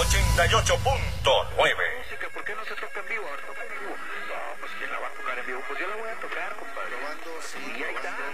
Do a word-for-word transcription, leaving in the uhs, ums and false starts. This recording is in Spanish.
ochenta y ocho punto nueve. Música, ¿por qué no se toca en vivo? Ahora toca en vivo. No, pues ¿quién la va a tocar en vivo? Pues yo la voy a tocar, compadre. Probando, sí, Y ahí está.